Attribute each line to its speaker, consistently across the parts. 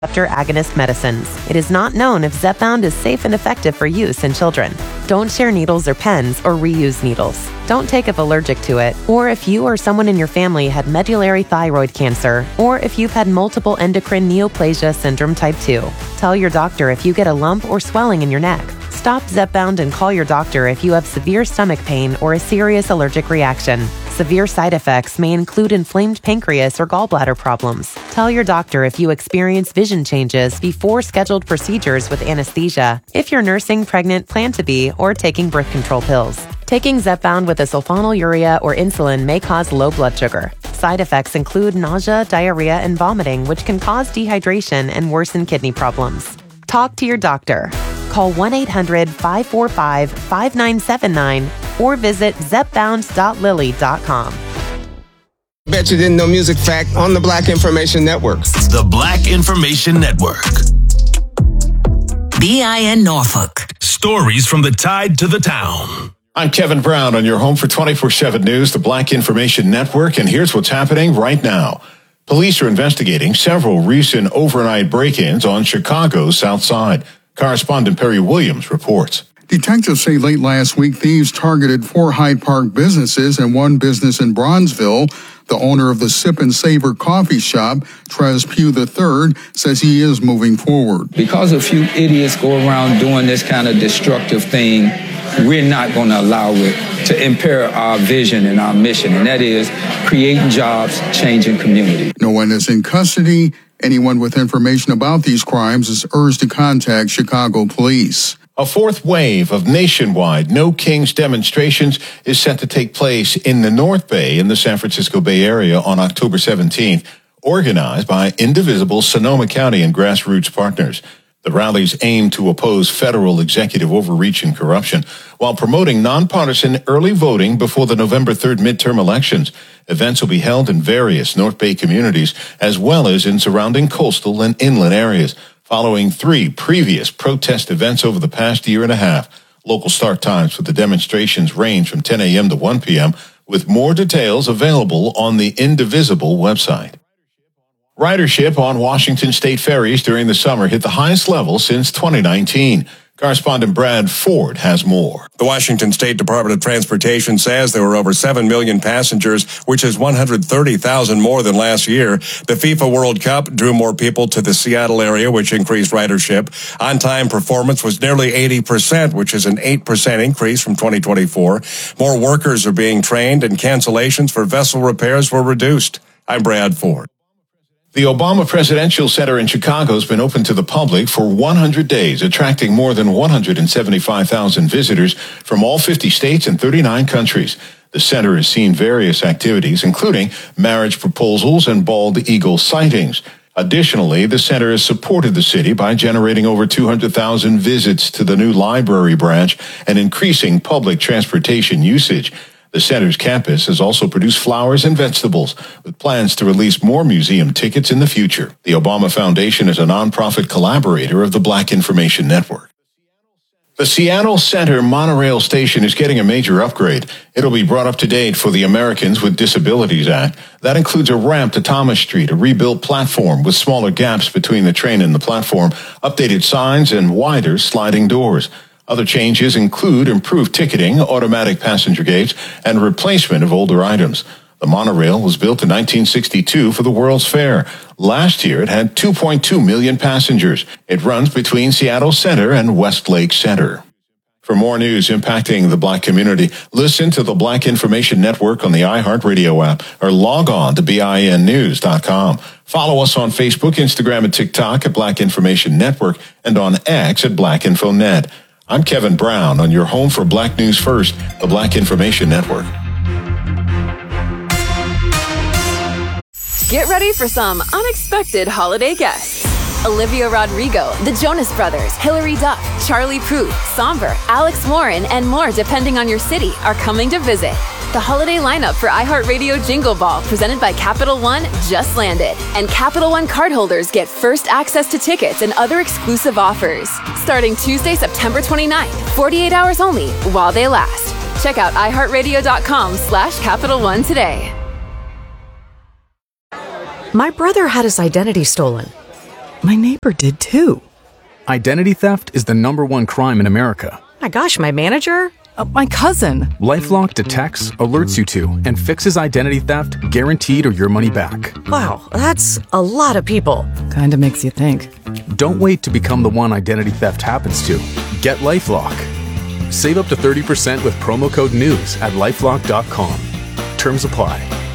Speaker 1: receptor agonist medicines. It is not known if Zepbound is safe and effective for use in children. Don't share needles or pens or reuse needles. Don't take if allergic to it, or if you or someone in your family had medullary thyroid cancer, or if you've had multiple endocrine neoplasia syndrome type 2. Tell your doctor if you get a lump or swelling in your neck. Stop Zepbound and call your doctor if you have severe stomach pain or a serious allergic reaction. Severe side effects may include inflamed pancreas or gallbladder problems. Tell your doctor if you experience vision changes before scheduled procedures with anesthesia, if you're nursing, pregnant, plan to be, or taking birth control pills. Taking Zepbound with a sulfonylurea or insulin may cause low blood sugar. Side effects include nausea, diarrhea, and vomiting, which can cause dehydration and worsen kidney problems. Talk to your doctor. Call 1-800-545-5979 or visit zepbound.lily.com.
Speaker 2: Bet you didn't know music fact on the Black Information Network.
Speaker 3: The Black Information Network.
Speaker 4: BIN Norfolk.
Speaker 3: Stories from the tide to the town.
Speaker 5: I'm Kevin Brown on your home for 24/7 News, the Black Information Network, and here's what's happening right now. Police are investigating several recent overnight break-ins on Chicago's South Side. Correspondent Perry Williams reports.
Speaker 6: Detectives say late last week, thieves targeted 4 Hyde Park businesses and one business in Bronzeville. The owner of the Sip and Savor coffee shop, Trez Pugh III, says he is moving forward.
Speaker 7: Because a few idiots go around doing this kind of destructive thing, we're not going to allow it to impair our vision and our mission, and that is creating jobs, changing community.
Speaker 6: No one is in custody. Anyone with information about these crimes is urged to contact Chicago police.
Speaker 5: A fourth wave of nationwide No Kings demonstrations is set to take place in the North Bay in the San Francisco Bay Area on October 17th, organized by Indivisible, Sonoma County, and grassroots partners. The rallies aim to oppose federal executive overreach and corruption while promoting nonpartisan early voting before the November 3rd midterm elections. Events will be held in various North Bay communities as well as in surrounding coastal and inland areas, following 3 previous protest events over the past year and a half. Local start times for the demonstrations range from 10 a.m. to 1 p.m., with more details available on the Indivisible website. Ridership on Washington state ferries during the summer hit the highest level since 2019. Correspondent Brad Ford has more.
Speaker 8: The Washington State Department of Transportation says there were over 7 million passengers, which is 130,000 more than last year. The FIFA World Cup drew more people to the Seattle area, which increased ridership. On-time performance was nearly 80%, which is an 8% increase from 2024. More workers are being trained, and cancellations for vessel repairs were reduced. I'm Brad Ford.
Speaker 5: The Obama Presidential Center in Chicago has been open to the public for 100 days, attracting more than 175,000 visitors from all 50 states and 39 countries. The center has seen various activities, including marriage proposals and bald eagle sightings. Additionally, the center has supported the city by generating over 200,000 visits to the new library branch and increasing public transportation usage. The center's campus has also produced flowers and vegetables, with plans to release more museum tickets in the future. The Obama Foundation is a nonprofit collaborator of the Black Information Network. The Seattle Center monorail station is getting a major upgrade. It'll be brought up to date for the Americans with Disabilities Act. That includes a ramp to Thomas Street, a rebuilt platform with smaller gaps between the train and the platform, updated signs, and wider sliding doors. Other changes include improved ticketing, automatic passenger gates, and replacement of older items. The monorail was built in 1962 for the World's Fair. Last year, it had 2.2 million passengers. It runs between Seattle Center and Westlake Center. For more news impacting the Black community, listen to the Black Information Network on the iHeartRadio app or log on to BINnews.com. Follow us on Facebook, Instagram, and TikTok at Black Information Network and on X at BlackInfoNet. I'm Kevin Brown on your home for Black News First, the Black Information Network.
Speaker 9: Get ready for some unexpected holiday guests. Olivia Rodrigo, the Jonas Brothers, Hilary Duff, Charlie Puth, Somber, Alex Warren, and more depending on your city are coming to visit. The holiday lineup for iHeartRadio Jingle Ball, presented by Capital One, just landed. And Capital One cardholders get first access to tickets and other exclusive offers. Starting Tuesday, September 29th, 48 hours only, while they last. Check out iHeartRadio.com/Capital One today.
Speaker 10: My brother had his identity stolen.
Speaker 4: My neighbor did too.
Speaker 10: Identity theft is the #1 crime in America.
Speaker 4: My gosh, my manager? My cousin.
Speaker 10: LifeLock detects, alerts you to, and fixes identity theft guaranteed or your money back.
Speaker 4: Wow, that's a lot of people. Kinda makes you think.
Speaker 10: Don't wait to become the one identity theft happens to. Get LifeLock. Save up to 30% with promo code NEWS at LifeLock.com. Terms apply.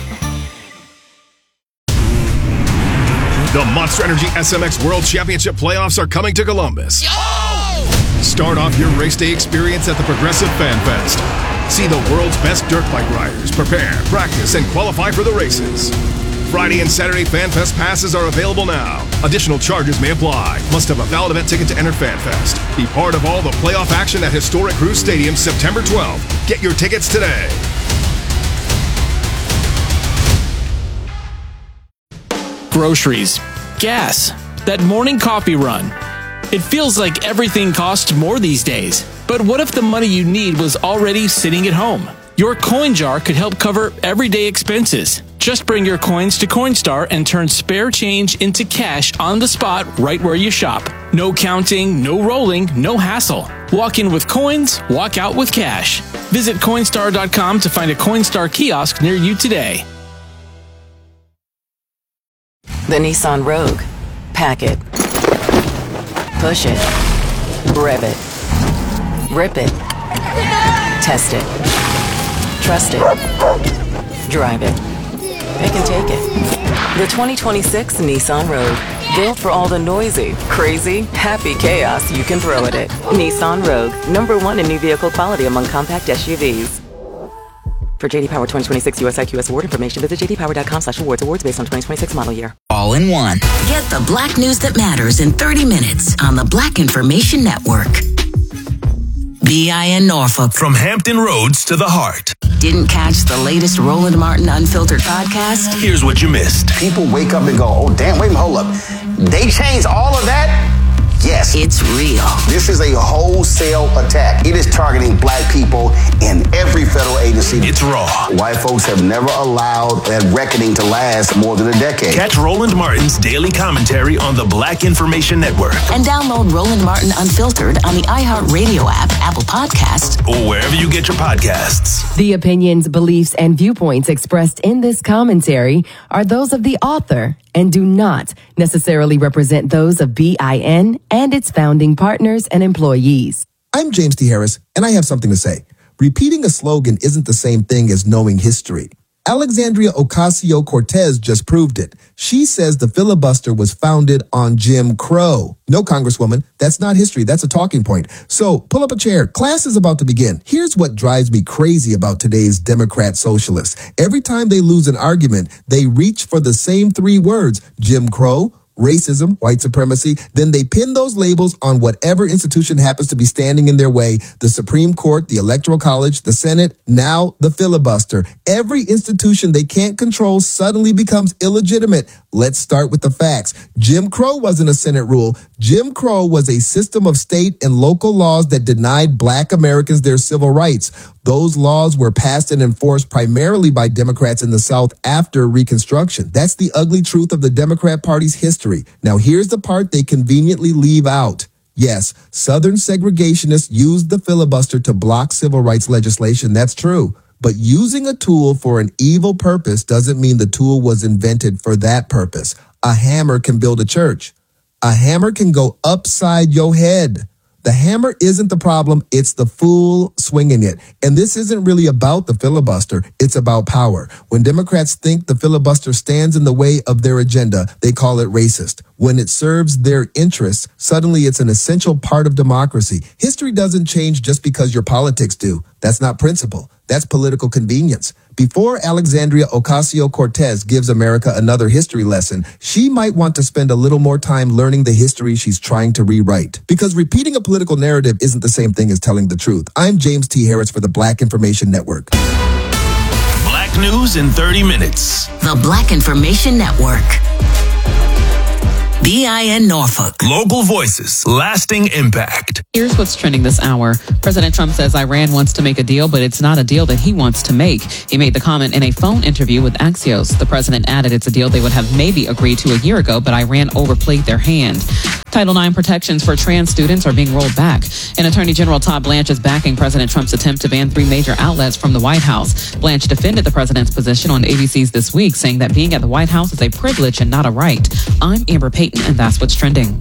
Speaker 11: The Monster Energy SMX World Championship playoffs are coming to Columbus. Start off your race day experience at the Progressive Fan Fest. See the world's best dirt bike riders prepare, practice, and qualify for the races. Friday and Saturday Fan Fest passes are available now. Additional charges may apply. Must have a valid event ticket to enter Fan Fest. Be part of all the playoff action at Historic Cruise Stadium September 12th. Get your tickets today.
Speaker 12: Groceries, gas, that morning coffee run. It feels like everything costs more these days. But what if the money you need was already sitting at home? Your coin jar could help cover everyday expenses. Just bring your coins to Coinstar and turn spare change into cash on the spot right where you shop. No counting, no rolling, no hassle. Walk in with coins, walk out with cash. Visit Coinstar.com to find a Coinstar kiosk near you today.
Speaker 13: The Nissan Rogue. Pack it. Push it. Rev it. Rip it. Test it. Trust it. Drive it. Pick and take it. The 2026 Nissan Rogue. Built for all the noisy, crazy, happy chaos you can throw at it. Nissan Rogue. #1 in new vehicle quality among compact SUVs. For JD Power 2026 US IQS award information, visit jdpower.com/awards. Awards based on 2026 model year.
Speaker 14: All in one. Get the Black news that matters in 30 minutes on the Black Information Network. BIN Norfolk.
Speaker 3: From Hampton Roads to the heart.
Speaker 14: Didn't catch the latest Roland Martin Unfiltered podcast?
Speaker 3: Here's what you missed.
Speaker 15: People wake up and go, oh, damn, wait, hold up. They changed all of that? Yes.
Speaker 14: It's real.
Speaker 15: This is a wholesale attack. It is targeting black people in every federal agency.
Speaker 3: It's raw.
Speaker 15: White folks have never allowed that reckoning to last more than a decade.
Speaker 3: Catch Roland Martin's daily commentary on the Black Information Network.
Speaker 14: And download Roland Martin Unfiltered on the iHeartRadio app, Apple Podcasts,
Speaker 3: or wherever you get your podcasts.
Speaker 16: The opinions, beliefs, and viewpoints expressed in this commentary are those of the author and do not necessarily represent those of BIN and its founding partners and employees.
Speaker 17: I'm James T. Harris, and I have something to say. Repeating a slogan isn't the same thing as knowing history. Alexandria Ocasio-Cortez just proved it. She says the filibuster was founded on Jim Crow. No, Congresswoman, that's not history. That's a talking point. So pull up a chair. Class is about to begin. Here's what drives me crazy about today's Democrat socialists. Every time they lose an argument, they reach for the same 3 words, Jim Crow, racism, white supremacy, then they pin those labels on whatever institution happens to be standing in their way, the Supreme Court, the Electoral College, the Senate, now the filibuster. Every institution they can't control suddenly becomes illegitimate. Let's start with the facts. Jim Crow wasn't a Senate rule. Jim Crow was a system of state and local laws that denied black Americans their civil rights. Those laws were passed and enforced primarily by Democrats in the South after Reconstruction. That's the ugly truth of the Democrat Party's history. Now, here's the part they conveniently leave out. Yes, Southern segregationists used the filibuster to block civil rights legislation. That's true. But using a tool for an evil purpose doesn't mean the tool was invented for that purpose. A hammer can build a church. A hammer can go upside your head. The hammer isn't the problem, it's the fool swinging it. And this isn't really about the filibuster, it's about power. When Democrats think the filibuster stands in the way of their agenda, they call it racist. When it serves their interests, suddenly it's an essential part of democracy. History doesn't change just because your politics do. That's not principle. That's political convenience. Before Alexandria Ocasio-Cortez gives America another history lesson, she might want to spend a little more time learning the history she's trying to rewrite. Because repeating a political narrative isn't the same thing as telling the truth. I'm James T. Harris for the Black Information Network.
Speaker 3: Black news in 30 minutes.
Speaker 14: The Black Information Network. BIN Norfolk.
Speaker 3: Local voices, lasting impact.
Speaker 18: Here's what's trending this hour. President Trump says Iran wants to make a deal, but it's not a deal that he wants to make. He made the comment in a phone interview with Axios. The president added it's a deal they would have maybe agreed to a year ago, but Iran overplayed their hand. Title IX protections for trans students are being rolled back. And Attorney General Todd Blanche is backing President Trump's attempt to ban 3 major outlets from the White House. Blanche defended the president's position on ABC's This Week, saying that being at the White House is a privilege and not a right. I'm Amber Payton, and that's what's trending.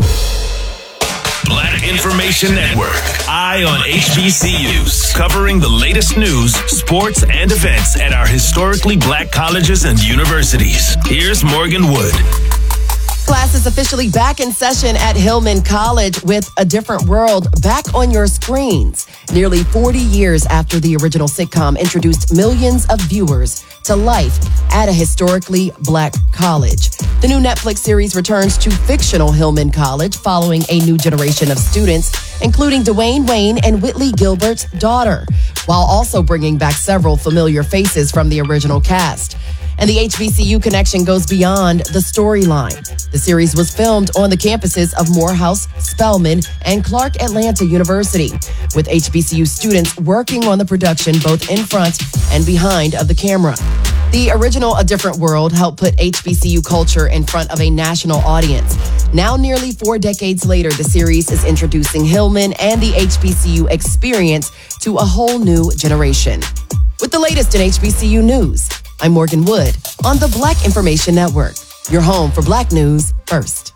Speaker 3: Black Information Network. Eye on HBCUs. Covering the latest news, sports, and events at our historically black colleges and universities. Here's Morgan Wood.
Speaker 19: Class is officially back in session at Hillman College with A Different World back on your screens. Nearly 40 years after the original sitcom introduced millions of viewers to life at a historically black college. The new Netflix series returns to fictional Hillman College following a new generation of students, including Dwayne Wayne and Whitley Gilbert's daughter, while also bringing back several familiar faces from the original cast. And the HBCU connection goes beyond the storyline. The series was filmed on the campuses of Morehouse, Spelman, and Clark Atlanta University, with HBCU students working on the production both in front and behind of the camera. The original A Different World helped put HBCU culture in front of a national audience. Now, nearly 4 decades later, the series is introducing Hillman and the HBCU experience to a whole new generation. With the latest in HBCU news, I'm Morgan Wood on the Black Information Network, your home for Black news first.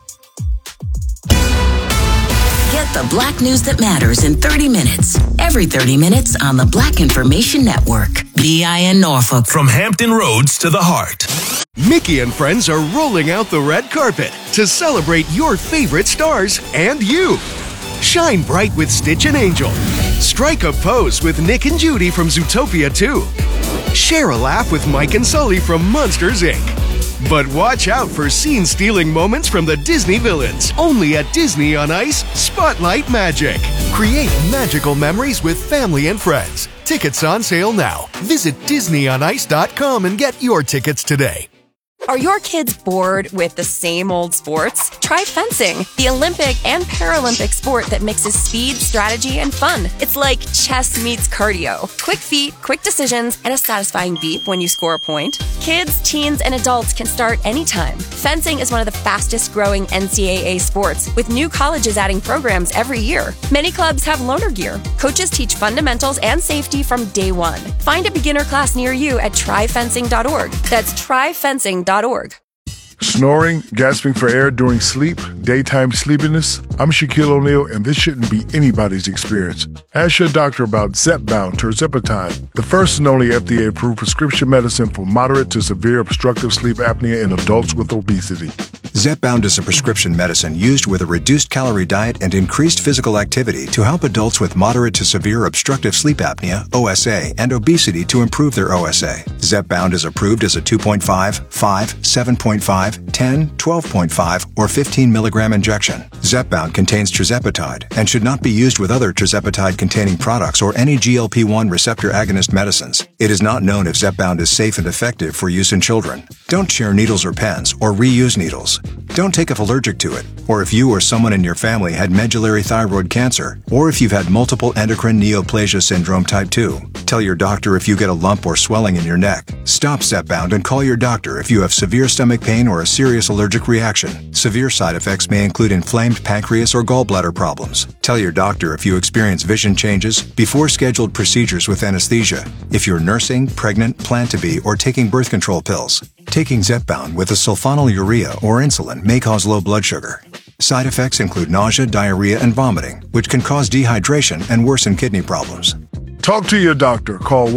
Speaker 14: Get the Black news that matters in 30 minutes. Every 30 minutes on the Black Information Network. BIN Norfolk.
Speaker 3: From Hampton Roads to the heart.
Speaker 11: Mickey and friends are rolling out the red carpet to celebrate your favorite stars and you. Shine bright with Stitch and Angel. Strike a pose with Nick and Judy from Zootopia 2. Share a laugh with Mike and Sully from Monsters, Inc. But watch out for scene-stealing moments from the Disney villains. Only at Disney on Ice, Spotlight Magic. Create magical memories with family and friends. Tickets on sale now. Visit DisneyOnIce.com and get your tickets today.
Speaker 20: Are your kids bored with the same old sports? Try fencing, the Olympic and Paralympic sport that mixes speed, strategy, and fun. It's like chess meets cardio. Quick feet, quick decisions, and a satisfying beep when you score a point. Kids, teens, and adults can start anytime. Fencing is one of the fastest growing NCAA sports, with new colleges adding programs every year. Many clubs have loaner gear. Coaches teach fundamentals and safety from day one. Find a beginner class near you at tryfencing.org. That's tryfencing.org.
Speaker 21: Snoring, gasping for air during sleep, daytime sleepiness. I'm Shaquille O'Neal, and this shouldn't be anybody's experience. Ask your doctor about Zepbound tirzepatide, the first and only FDA-approved prescription medicine for moderate to severe obstructive sleep apnea in adults with obesity.
Speaker 22: Zepbound is a prescription medicine used with a reduced calorie diet and increased physical activity to help adults with moderate to severe obstructive sleep apnea, OSA, and obesity to improve their OSA. Zepbound is approved as a 2.5, 5, 7.5, 10, 12.5, or 15 milligram injection. Zepbound contains tirzepatide and should not be used with other tirzepatide-containing products or any GLP-1 receptor agonist medicines. It is not known if Zepbound is safe and effective for use in children. Don't share needles or pens or reuse needles. Don't take if allergic to it, or if you or someone in your family had medullary thyroid cancer, or if you've had multiple endocrine neoplasia syndrome type 2. Tell your doctor if you get a lump or swelling in your neck. Stop Zepbound and call your doctor if you have severe stomach pain or a serious allergic reaction. Severe side effects may include inflamed pancreas or gallbladder problems. Tell your doctor if you experience vision changes before scheduled procedures with anesthesia. If you're nursing, pregnant, plan to be, or taking birth control pills. Taking Zepbound with a sulfonylurea or insulin may cause low blood sugar. Side effects include nausea, diarrhea, and vomiting, which can cause dehydration and worsen kidney problems.
Speaker 21: Talk to your doctor. Call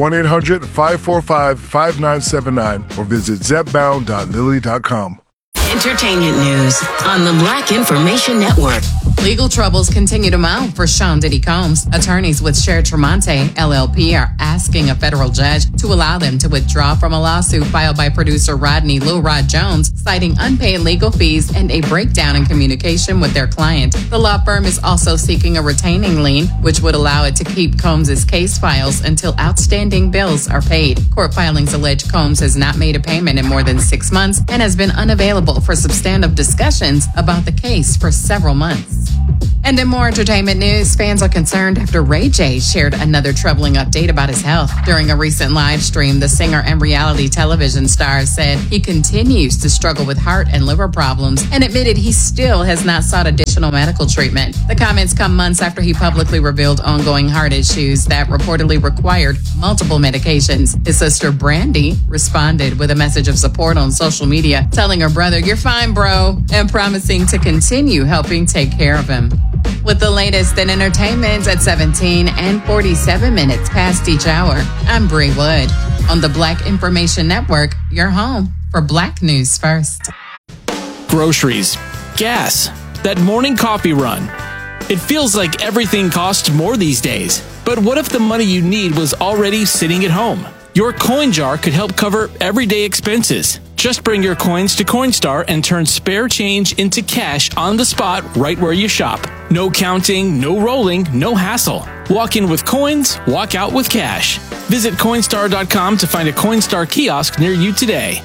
Speaker 21: 1-800-545-5979 or visit zepbound.lilly.com.
Speaker 14: Entertainment news on the Black Information Network.
Speaker 23: Legal troubles continue to mount for Sean Diddy Combs. Attorneys with Cher Tremonte, LLP, are asking a federal judge to allow them to withdraw from a lawsuit filed by producer Rodney Lil Rod Jones, citing unpaid legal fees and a breakdown in communication with their client. The law firm is also seeking a retaining lien, which would allow it to keep Combs' case files until outstanding bills are paid. Court filings allege Combs has not made a payment in more than 6 months and has been unavailable called for substantive discussions about the case for several months. And in more entertainment news, fans are concerned after Ray J shared another troubling update about his health. During a recent live stream, the singer and reality television star said he continues to struggle with heart and liver problems and admitted he still has not sought additional medical treatment. The comments come months after he publicly revealed ongoing heart issues that reportedly required multiple medications. His sister Brandy responded with a message of support on social media, telling her brother, "You're fine, bro," and promising to continue helping take care of him. With the latest in entertainment at 17 and 47 minutes past each hour, I'm Bree Wood on the Black Information Network, your home for Black News First.
Speaker 12: Groceries, gas, that morning coffee run. It feels like everything costs more these days. But what if the money you need was already sitting at home? Your coin jar could help cover everyday expenses. Just bring your coins to Coinstar and turn spare change into cash on the spot right where you shop. No counting, no rolling, no hassle. Walk in with coins, walk out with cash. Visit Coinstar.com to find a Coinstar kiosk near you today.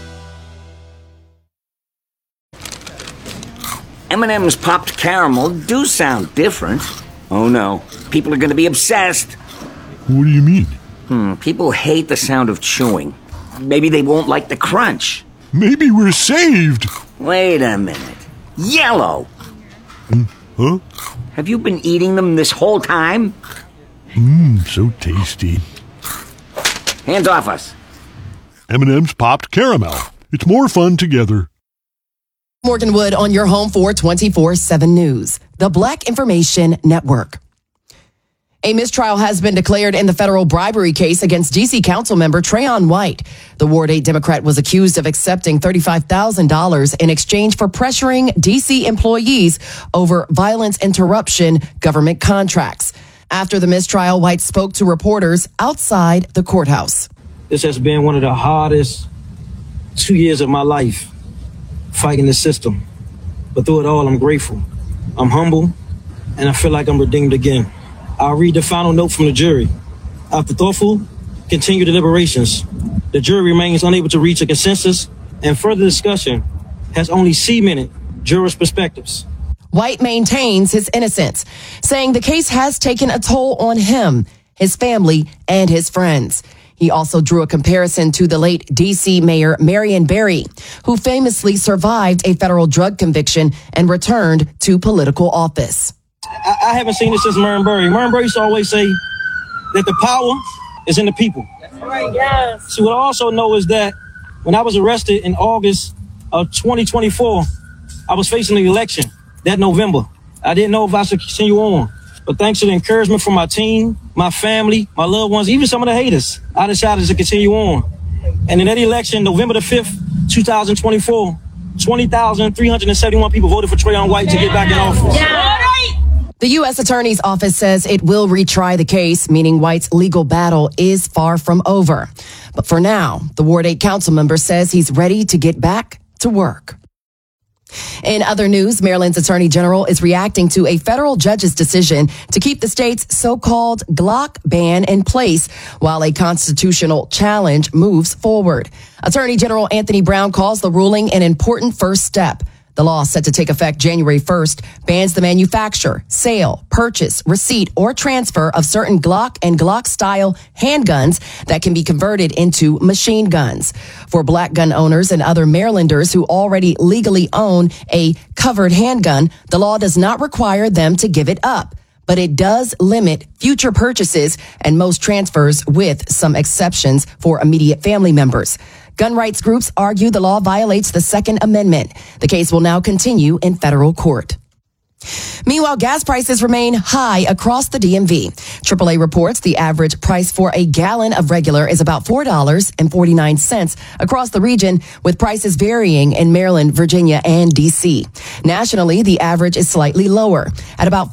Speaker 1: M&M's popped caramel do sound different. Oh no, people are going to be obsessed.
Speaker 21: What do you mean?
Speaker 1: People hate the sound of chewing. Maybe they won't like the crunch.
Speaker 21: Maybe we're saved.
Speaker 1: Wait a minute. Yellow!
Speaker 21: Huh?
Speaker 1: Have you been eating them this whole time?
Speaker 21: So tasty.
Speaker 1: Hands off us.
Speaker 21: M&M's popped caramel. It's more fun together.
Speaker 19: Morgan Wood on your home for 24/7 News, the Black Information Network. A mistrial has been declared in the federal bribery case against D.C. Council member Trayon White. The Ward 8 Democrat was accused of accepting $35,000 in exchange for pressuring D.C. employees over violence interruption government contracts. After the mistrial, White spoke to reporters outside the courthouse.
Speaker 2: This has been one of the hardest 2 years of my life, fighting the system. But through it all, I'm grateful. I'm humble, and I feel like I'm redeemed again. I'll read the final note from the jury. After thoughtful, continued deliberations, the jury remains unable to reach a consensus, and further discussion has only cemented jurors' perspectives.
Speaker 19: White maintains his innocence, saying the case has taken a toll on him, his family, and his friends. He also drew a comparison to the late D.C. Mayor Marion Barry, who famously survived a federal drug conviction and returned to political office.
Speaker 2: I haven't seen this since Marion Barry. Marion Barry used to always say that the power is in the people. That's right, yes. So what I also know is that when I was arrested in August of 2024, I was facing the election that November. I didn't know if I should continue on. But thanks to the encouragement from my team, my family, my loved ones, even some of the haters, I decided to continue on. And in that election, November the 5th, 2024, 20,371 people voted for Trayon White to get back in office. Yeah.
Speaker 19: The U.S. Attorney's Office says it will retry the case, meaning White's legal battle is far from over. But for now, the Ward 8 council member says he's ready to get back to work. In other news, Maryland's Attorney General is reacting to a federal judge's decision to keep the state's so-called Glock ban in place while a constitutional challenge moves forward. Attorney General Anthony Brown calls the ruling an important first step. The law, set to take effect January 1st, bans the manufacture, sale, purchase, receipt, or transfer of certain Glock and Glock-style handguns that can be converted into machine guns. For black gun owners and other Marylanders who already legally own a covered handgun, the law does not require them to give it up, but it does limit future purchases and most transfers, with some exceptions for immediate family members. Gun rights groups argue the law violates the Second Amendment. The case will now continue in federal court. Meanwhile, gas prices remain high across the DMV. AAA reports the average price for a gallon of regular is about $4.49 across the region, with prices varying in Maryland, Virginia, and D.C. Nationally, the average is slightly lower at about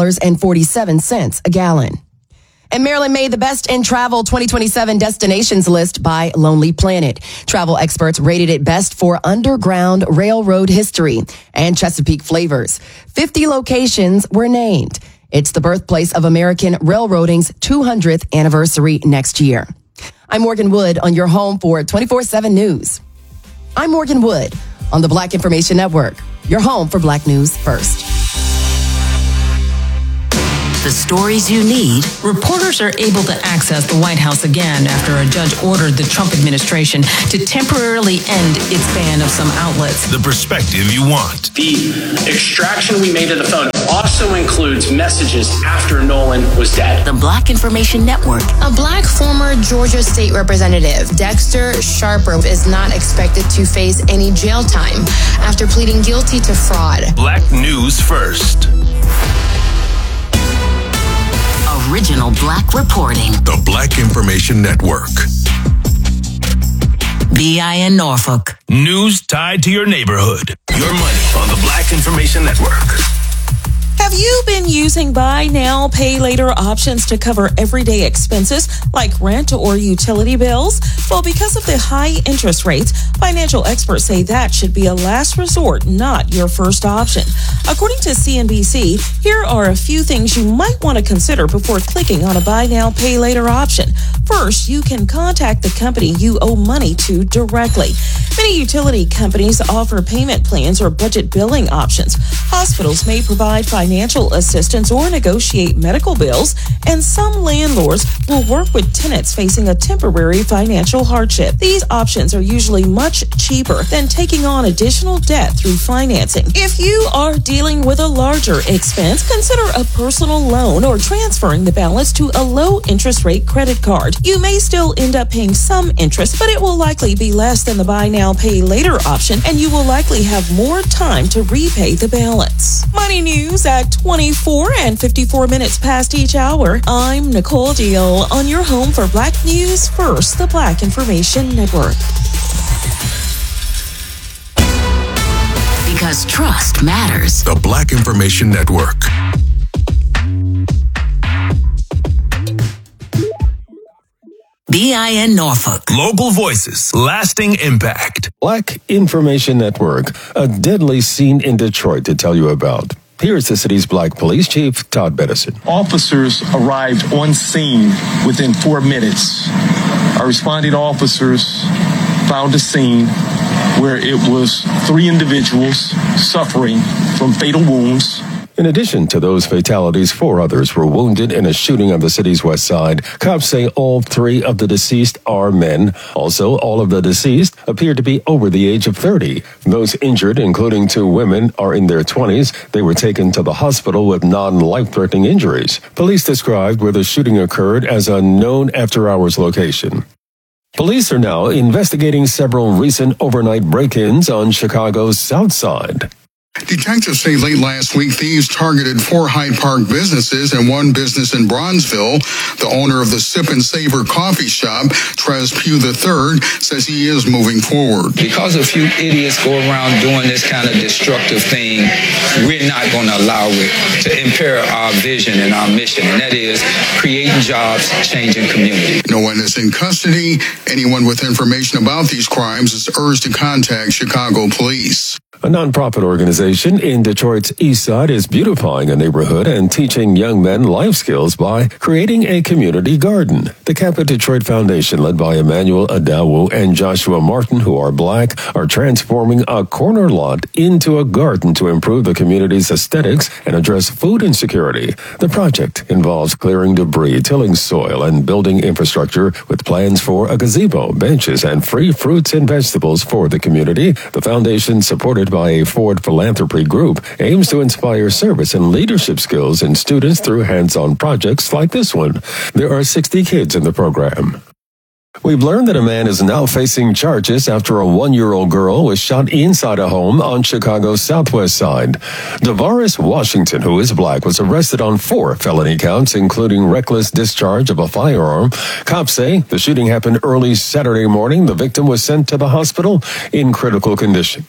Speaker 19: $4.47 a gallon. And Maryland made the Best in Travel 2027 destinations list by Lonely Planet. Travel experts rated it best for Underground Railroad history and Chesapeake flavors. 50 locations were named. It's the birthplace of American railroading's 200th anniversary next year. I'm Morgan Wood on your home for 24/7 News. I'm Morgan Wood on the Black Information Network, your home for Black news first.
Speaker 14: The stories you need.
Speaker 6: Reporters are able to access the White House again after a judge ordered the Trump administration to temporarily end its ban of some outlets.
Speaker 3: The perspective you want.
Speaker 7: The extraction we made of the phone also includes messages after Nolan was dead.
Speaker 14: The Black Information Network.
Speaker 8: A black former Georgia state representative, Dexter Sharper, is not expected to face any jail time after pleading guilty to fraud.
Speaker 3: Black News First.
Speaker 14: Original Black reporting.
Speaker 3: The Black Information Network.
Speaker 14: BIN Norfolk.
Speaker 3: News tied to your neighborhood. Your money on the Black Information Network.
Speaker 24: Have you been using buy now, pay later options to cover everyday expenses like rent or utility bills? Well, because of the high interest rates, financial experts say that should be a last resort, not your first option. According to CNBC, here are a few things you might want to consider before clicking on a buy now, pay later option. First, you can contact the company you owe money to directly. Many utility companies offer payment plans or budget billing options. Hospitals may provide financial assistance or negotiate medical bills, and some landlords will work with tenants facing a temporary financial hardship. These options are usually much cheaper than taking on additional debt through financing. If you are dealing with a larger expense, consider a personal loan or transferring the balance to a low interest rate credit card. You may still end up paying some interest, but it will likely be less than the buy now, pay later option, and you will likely have more time to repay the balance. Money news at 24 and 54 minutes past each hour. I'm Nicole Deal on your home for Black News First, the Black Information Network.
Speaker 14: Because trust matters.
Speaker 3: The Black Information Network.
Speaker 14: BIN Norfolk.
Speaker 3: Local voices, lasting impact.
Speaker 25: Black Information Network, a deadly scene in Detroit to tell you about. Here's the city's Black Police Chief, Todd Bettison.
Speaker 2: Officers arrived on scene within 4 minutes. Our responding officers found a scene where it was 3 individuals suffering from fatal wounds.
Speaker 25: In addition to those fatalities, 4 others were wounded in a shooting on the city's west side. Cops say all 3 of the deceased are men. Also, all of the deceased appear to be over the age of 30. Those injured, including 2 women, are in their 20s. They were taken to the hospital with non-life-threatening injuries. Police described where the shooting occurred as a known after-hours location. Police are now investigating several recent overnight break-ins on Chicago's South Side.
Speaker 26: Detectives say late last week, thieves targeted 4 Hyde Park businesses and 1 business in Bronzeville. The owner of the Sip and Savor coffee shop, Trez Pugh III, says he is moving forward.
Speaker 27: Because a few idiots go around doing this kind of destructive thing, we're not going to allow it to impair our vision and our mission, and that is creating jobs, changing community.
Speaker 26: No one is in custody. Anyone with information about these crimes is urged to contact Chicago police.
Speaker 25: A nonprofit organization in Detroit's East Side is beautifying a neighborhood and teaching young men life skills by creating a community garden. The Camp of Detroit Foundation, led by Emmanuel Adawu and Joshua Martin, who are Black, are transforming a corner lot into a garden to improve the community's aesthetics and address food insecurity. The project involves clearing debris, tilling soil, and building infrastructure with plans for a gazebo, benches, and free fruits and vegetables for the community. The foundation, supported by a Ford Philanthropy Group, aims to inspire service and leadership skills in students through hands-on projects like this one. There are 60 kids in the program. We've learned that a man is now facing charges after a 1-year-old girl was shot inside a home on Chicago's southwest side. Davaris Washington, who is Black, was arrested on 4 felony counts, including reckless discharge of a firearm. Cops say the shooting happened early Saturday morning. The victim was sent to the hospital in critical condition.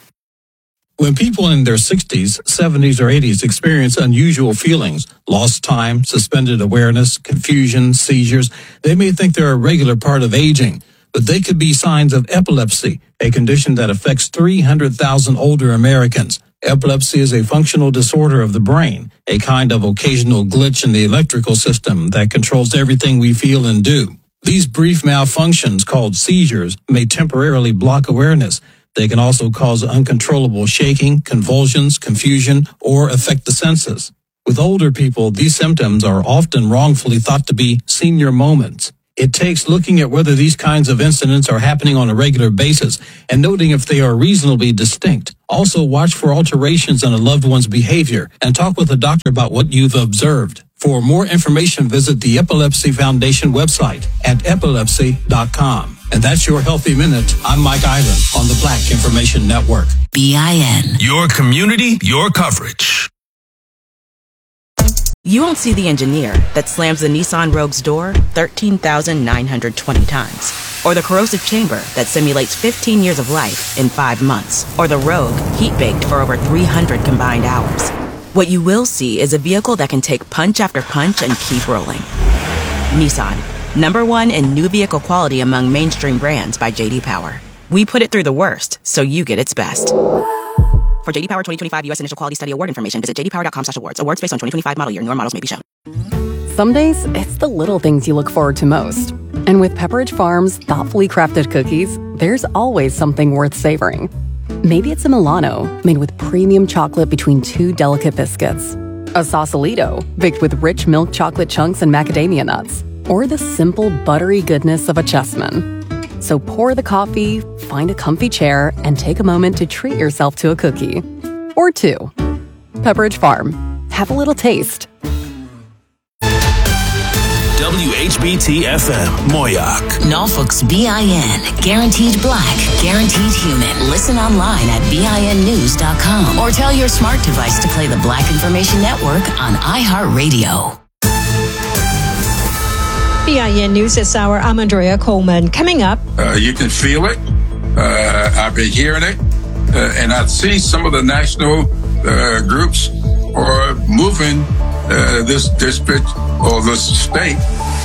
Speaker 2: When people in their 60s, 70s, or 80s experience unusual feelings, lost time, suspended awareness, confusion, seizures, they may think they're a regular part of aging, but they could be signs of epilepsy, a condition that affects 300,000 older Americans. Epilepsy is a functional disorder of the brain, a kind of occasional glitch in the electrical system that controls everything we feel and do. These brief malfunctions, called seizures, may temporarily block awareness. They can also cause uncontrollable shaking, convulsions, confusion, or affect the senses. With older people, these symptoms are often wrongfully thought to be senior moments. It takes looking at whether these kinds of incidents are happening on a regular basis and noting if they are reasonably distinct. Also, watch for alterations in a loved one's behavior and talk with a doctor about what you've observed. For more information, visit the Epilepsy Foundation website at epilepsy.com. And that's your Healthy Minute. I'm Mike Island on the Black Information Network.
Speaker 3: BIN. Your community, your coverage.
Speaker 4: You won't see the engineer that slams the Nissan Rogue's door 13,920 times. Or the corrosive chamber that simulates 15 years of life in 5 months. Or the Rogue heat-baked for over 300 combined hours. What you will see is a vehicle that can take punch after punch and keep rolling. Nissan, #1 in new vehicle quality among mainstream brands by J.D. Power. We put it through the worst, so you get its best. For J.D. Power 2025 U.S. Initial Quality Study Award information, visit jdpower.com/awards. Awards based on 2025 model year. Newer models may be shown.
Speaker 5: Some days, it's the little things you look forward to most. And with Pepperidge Farm's thoughtfully crafted cookies, there's always something worth savoring. Maybe it's a Milano, made with premium chocolate between 2 delicate biscuits. A Sausalito, baked with rich milk chocolate chunks and macadamia nuts. Or the simple, buttery goodness of a Chessman. So pour the coffee, find a comfy chair, and take a moment to treat yourself to a cookie. Or 2. Pepperidge Farm. Have a little taste.
Speaker 3: WHBT-FM, Moyoc.
Speaker 14: Norfolk's BIN. Guaranteed black, guaranteed human. Listen online at BINnews.com or tell your smart device to play the Black Information Network on iHeartRadio.
Speaker 9: BIN News this hour. I'm Andrea Coleman. Coming up.
Speaker 10: You can feel it. I've been hearing it. And I see some of the national groups are moving this district or this state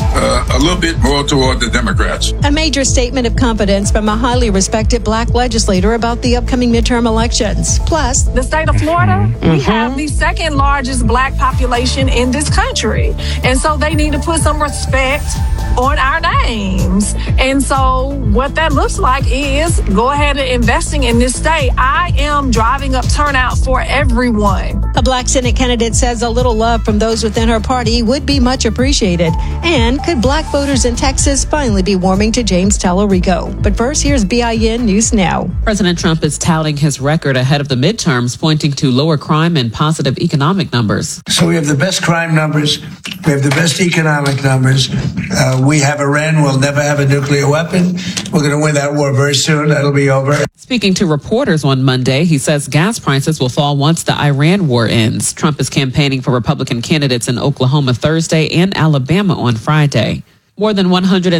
Speaker 10: a little bit more toward the Democrats.
Speaker 9: A major statement of confidence from a highly respected black legislator about the upcoming midterm elections. Plus,
Speaker 13: the state of Florida, we have the second largest black population in this country. And so they need to put some respect on our names. And so what that looks like is go ahead and investing in this state. I am driving up turnout for everyone.
Speaker 9: A black Senate candidate says a little love from those within her party would be much appreciated. And could black voters in Texas finally be warming to James Tallarico? But first, here's BIN News Now.
Speaker 18: President Trump is touting his record ahead of the midterms, pointing to lower crime and positive economic numbers.
Speaker 15: So we have the best crime numbers. We have the best economic numbers. We have Iran. We'll never have a nuclear weapon. We're going to win that war very soon. That'll be over.
Speaker 18: Speaking to reporters on Monday, he says gas prices will fall once the Iran war ends. Trump is campaigning for Republican candidates in Oklahoma Thursday and Alabama on Friday. More than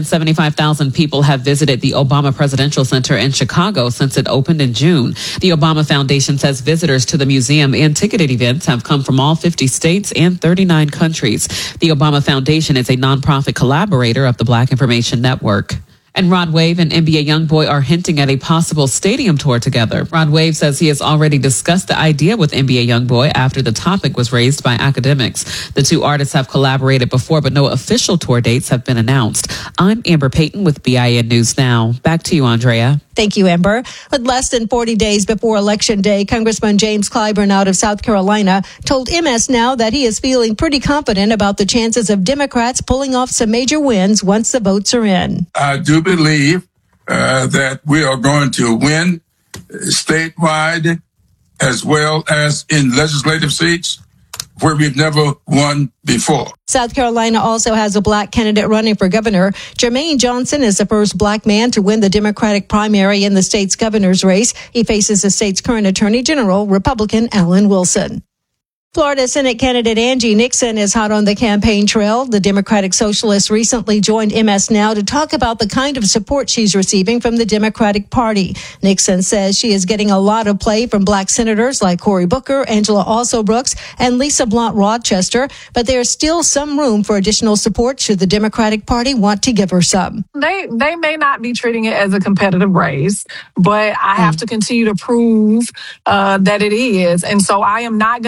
Speaker 18: 175,000 people have visited the Obama Presidential Center in Chicago since it opened in June. The Obama Foundation says visitors to the museum and ticketed events have come from all 50 states and 39 countries. The Obama Foundation is a nonprofit collaborator of the Black Information Network. And Rod Wave and NBA YoungBoy are hinting at a possible stadium tour together. Rod Wave says he has already discussed the idea with NBA YoungBoy after the topic was raised by academics. The two artists have collaborated before, but no official tour dates have been announced. I'm Amber Payton with BIN News Now. Back to you, Andrea.
Speaker 9: Thank you, Amber. With less than 40 days before Election Day, Congressman James Clyburn out of South Carolina told MS Now that he is feeling pretty confident about the chances of Democrats pulling off some major wins once the votes are in.
Speaker 10: I do believe that we are going to win statewide as well as in legislative seats where we've never won before.
Speaker 9: South Carolina also has a black candidate running for governor. Jermaine Johnson is the first black man to win the Democratic primary in the state's governor's race. He faces the state's current attorney general, Republican Alan Wilson. Florida Senate candidate Angie Nixon is hot on the campaign trail. The Democratic Socialist recently joined MS Now to talk about the kind of support she's receiving from the Democratic Party. Nixon says she is getting a lot of play from black senators like Cory Booker, Angela Alsobrooks, and Lisa Blunt Rochester, but there's still some room for additional support should the Democratic Party want to give her some.
Speaker 13: They may not be treating it as a competitive race, but I have to continue to prove that it is. And so I am not going to allow them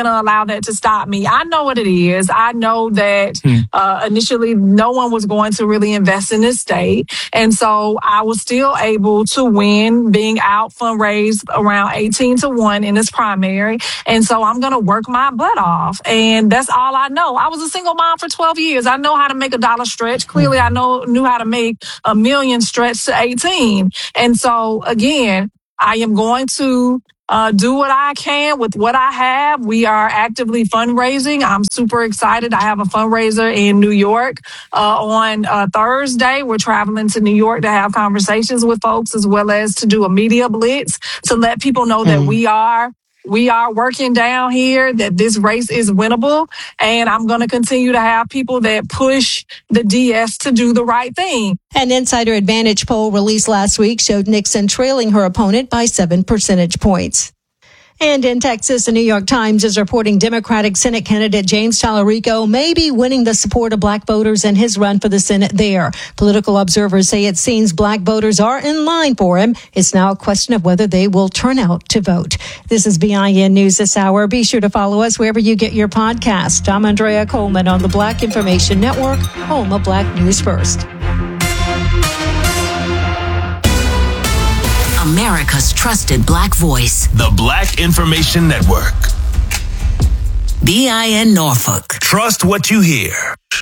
Speaker 13: that to stop me. I know what it is. I know that initially no one was going to really invest in this state. And so I was still able to win, being out fundraised around 18-1 in this primary. And so I'm going to work my butt off. And that's all I know. I was a single mom for 12 years. I know how to make $1 stretch. Clearly, I knew how to make $1 million stretch to 18. And so, again, I am going to do what I can with what I have. We are actively fundraising. I'm super excited. I have a fundraiser in New York on Thursday. We're traveling to New York to have conversations with folks, as well as to do a media blitz to let people know that we are working down here, that this race is winnable. And I'm going to continue to have people that push the DS to do the right thing.
Speaker 9: An Insider Advantage poll released last week showed Nixon trailing her opponent by 7 percentage points. And in Texas, the New York Times is reporting Democratic Senate candidate James Talarico may be winning the support of black voters in his run for the Senate there. Political observers say it seems black voters are in line for him. It's now a question of whether they will turn out to vote. This is BIN News this hour. Be sure to follow us wherever you get your podcast. I'm Andrea Coleman on the Black Information Network, home of Black News First.
Speaker 14: America's trusted black voice.
Speaker 3: The Black Information Network.
Speaker 14: BIN Norfolk.
Speaker 3: Trust what you hear.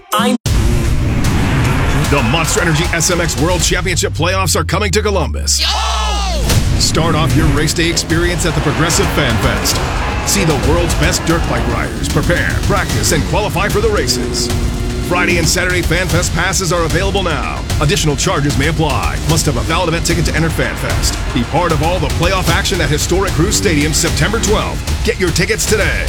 Speaker 11: The Monster Energy SMX World Championship playoffs are coming to Columbus. Start off your race day experience at the Progressive Fan Fest. See the world's best dirt bike riders prepare, practice, and qualify for the races. Friday and Saturday Fan Fest passes are available now. Additional charges may apply. Must have a valid event ticket to enter Fan Fest. Be part of all the playoff action at historic Cruz Stadium September 12th. Get your tickets today.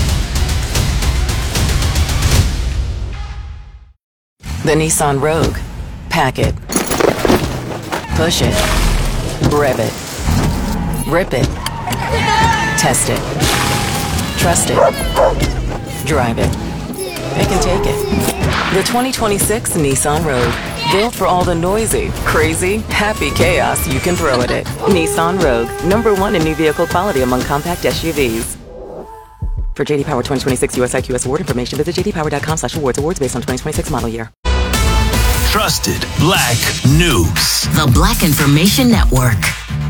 Speaker 12: The Nissan Rogue. Pack it. Push it. Rev it. Rip it. Test it. Trust it. Drive it. Pick and take it. The 2026 Nissan Rogue. Built for all the noisy, crazy, happy chaos you can throw at it. Nissan Rogue. #1 in new vehicle quality among compact SUVs. For JD Power 2026 US IQS award information, visit jdpower.com/awards. Awards based on 2026 model year.
Speaker 3: Trusted Black News.
Speaker 14: The Black Information Network.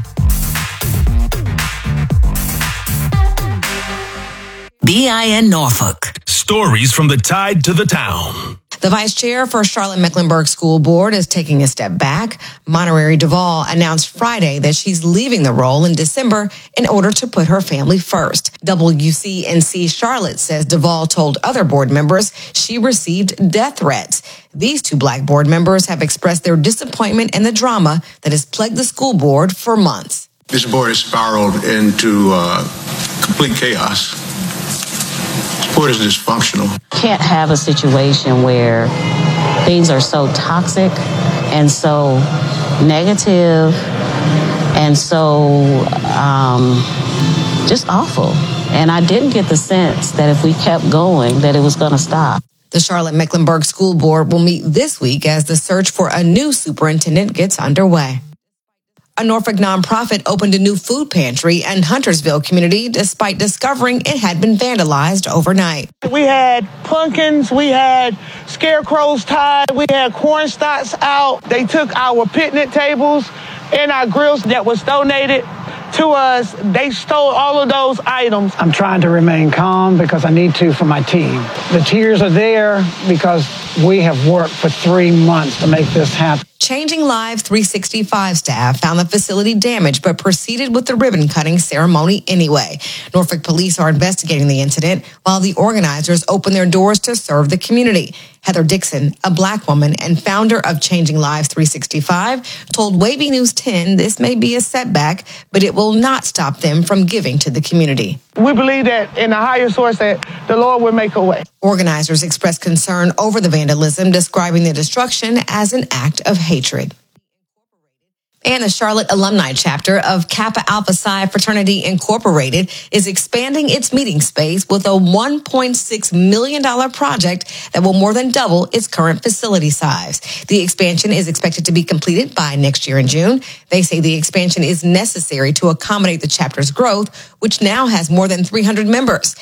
Speaker 14: BIN Norfolk.
Speaker 3: Stories from the tide to the town.
Speaker 16: The vice chair for Charlotte-Mecklenburg School Board is taking a step back. Monterey Duvall announced Friday that she's leaving the role in December in order to put her family first. WCNC Charlotte says Duvall told other board members she received death threats. These two black board members have expressed their disappointment in the drama that has plagued the school board for months.
Speaker 17: This board has spiraled into complete chaos. This board is dysfunctional.
Speaker 20: Can't have a situation where things are so toxic and so negative and so just awful. And I didn't get the sense that if we kept going, that it was going to stop.
Speaker 16: The Charlotte-Mecklenburg School Board will meet this week as the search for a new superintendent gets underway. A Norfolk nonprofit opened a new food pantry in Huntersville community despite discovering it had been vandalized overnight.
Speaker 22: We had pumpkins, we had scarecrows tied, we had corn stalks out. They took our picnic tables and our grills that was donated to us. They stole all of those items.
Speaker 23: I'm trying to remain calm because I need to for my team. The tears are there because we have worked for 3 months to make this happen.
Speaker 16: Changing Lives 365 staff found the facility damaged but proceeded with the ribbon cutting ceremony anyway. Norfolk police are investigating the incident while the organizers open their doors to serve the community. Heather Dixon, a black woman and founder of Changing Lives 365, told Wavy News 10 this may be a setback, but it will not stop them from giving to the community.
Speaker 22: We believe that in a higher source that the Lord will make a way.
Speaker 16: Organizers expressed concern over the vandalism, describing the destruction as an act of hatred. And the Charlotte alumni chapter of Kappa Alpha Psi Fraternity Incorporated is expanding its meeting space with a $1.6 million project that will more than double its current facility size. The expansion is expected to be completed by next year in June. They say the expansion is necessary to accommodate the chapter's growth, which now has more than 300 members.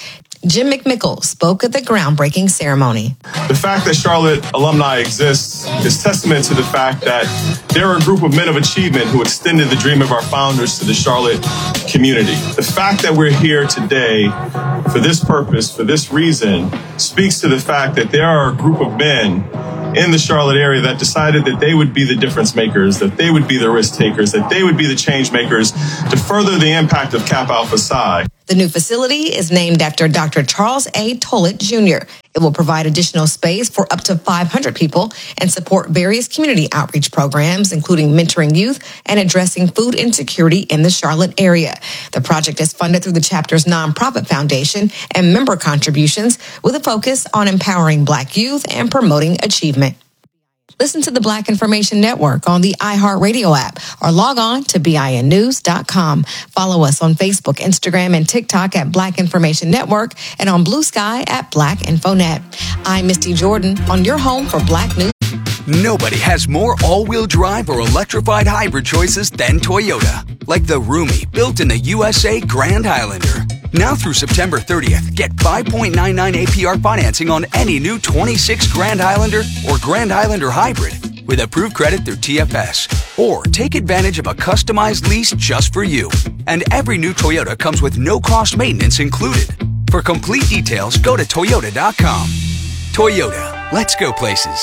Speaker 16: Jim McMickle spoke at the groundbreaking ceremony.
Speaker 1: The fact that Charlotte alumni exists is testament to the fact that there are a group of men of achievement who extended the dream of our founders to the Charlotte community. The fact that we're here today for this purpose, for this reason, speaks to the fact that there are a group of men in the Charlotte area that decided that they would be the difference makers, that they would be the risk takers, that they would be the change makers to further the impact of Kappa Alpha Psi.
Speaker 16: The new facility is named after Dr. Charles A. Tollett Jr. It will provide additional space for up to 500 people and support various community outreach programs, including mentoring youth and addressing food insecurity in the Charlotte area. The project is funded through the chapter's nonprofit foundation and member contributions with a focus on empowering Black youth and promoting achievement. Listen to the Black Information Network on the iHeartRadio app or log on to BINnews.com. Follow us on Facebook, Instagram, and TikTok at Black Information Network and on Blue Sky at Black InfoNet. I'm Misty Jordan on your home for Black News.
Speaker 6: Nobody has more all-wheel drive or electrified hybrid choices than Toyota. Like the roomy, built-in-the USA Grand Highlander. Now through September 30th, get 5.99 APR financing on any new 26 Grand Highlander or Grand Highlander Hybrid with approved credit through TFS. Or take advantage of a customized lease just for you. And every new Toyota comes with no-cost maintenance included. For complete details, go to Toyota.com. Toyota, let's go places.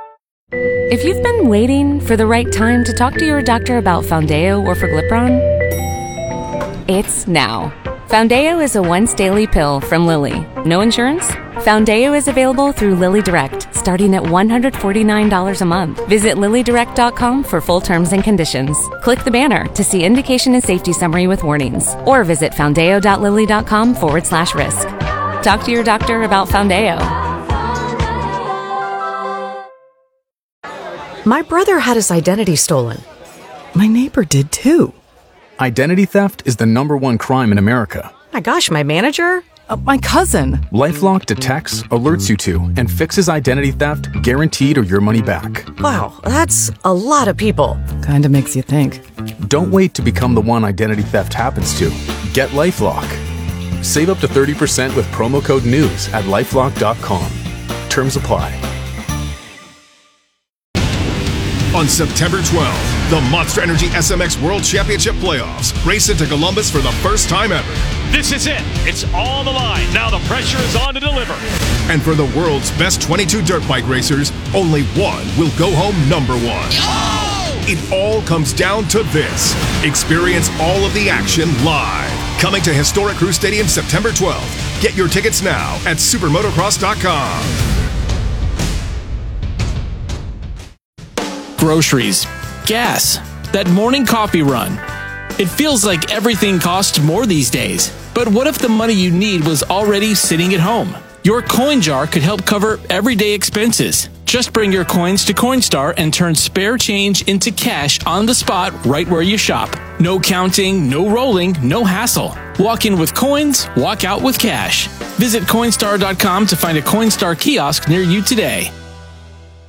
Speaker 7: If you've been waiting for the right time to talk to your doctor about Foundeo or Forglipron, it's now. Foundeo is a once-daily pill from Lilly. No insurance? Foundeo is available through Lilly Direct, starting at $149 a month. Visit LillyDirect.com for full terms and conditions. Click the banner to see indication and safety summary with warnings, or visit foundeo.lilly.com/risk. Talk to your doctor about Foundeo.
Speaker 8: My brother had his identity stolen. My neighbor did too.
Speaker 19: Identity theft is the #1 crime in America.
Speaker 8: My gosh, my manager? My cousin.
Speaker 19: LifeLock detects, alerts you to, and fixes identity theft guaranteed or your money back.
Speaker 8: Wow, that's a lot of people. Kinda makes you think.
Speaker 19: Don't wait to become the one identity theft happens to. Get LifeLock. Save up to 30% with promo code NEWS at LifeLock.com. Terms apply.
Speaker 11: On September 12th, the Monster Energy SMX World Championship Playoffs race into Columbus for the first time ever.
Speaker 21: This is it. It's on the line. Now the pressure is on to deliver.
Speaker 11: And for the world's best 22 dirt bike racers, only one will go home #1. It all comes down to this. Experience all of the action live. Coming to historic Crew Stadium September 12th. Get your tickets now at supermotocross.com.
Speaker 24: Groceries, gas, that morning coffee run. It feels like everything costs more these days. But what if the money you need was already sitting at home? Your coin jar could help cover everyday expenses. Just bring your coins to Coinstar and turn spare change into cash on the spot right where you shop. No counting, no rolling, no hassle. Walk in with coins, walk out with cash. Visit Coinstar.com to find a Coinstar kiosk near you today.